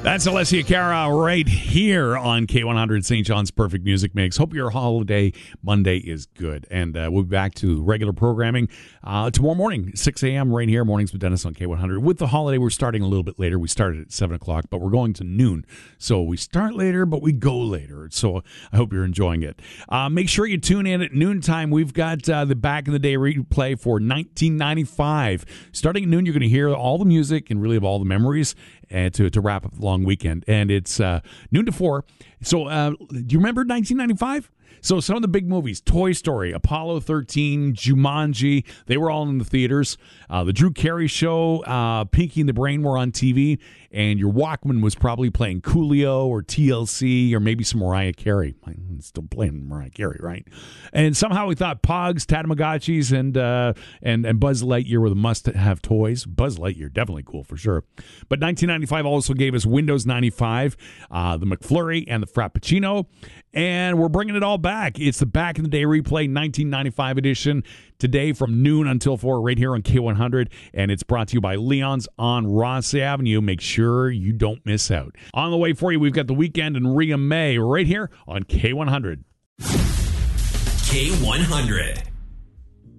That's Alessia Cara right here on K100 St. John's Perfect Music Mix. Hope your holiday Monday is good. And we'll be back to regular programming tomorrow morning, 6 a.m. right here, Mornings with Dennis on K100. With the holiday, we're starting a little bit later. We started at 7 o'clock, but we're going to noon. So we start later, but we go later. So I hope you're enjoying it. Make sure you tune in at noontime. We've got the Back in the Day replay for 1995. Starting at noon, you're going to hear all the music and relive all the memories and to wrap up the long weekend. And it's noon to 4. So do you remember 1995? So some of the big movies, Toy Story, Apollo 13, Jumanji, they were all in the theaters. The Drew Carey Show, Pinky and the Brain were on TV, and your Walkman was probably playing Coolio or TLC or maybe some Mariah Carey. I'm still playing Mariah Carey, right? And somehow we thought Pogs, Tatamagotchis, and Buzz Lightyear were the must-have toys. Buzz Lightyear, definitely cool for sure. But 1995 also gave us Windows 95, the McFlurry, and the Frappuccino. And we're bringing it all back. It's the Back in the Day replay, 1995 edition, today from noon until 4 right here on K100. And it's brought to you by Leon's on Ross Avenue. Make sure you don't miss out. On the way for you, we've got The Weeknd and Rhea May right here on K100. K100.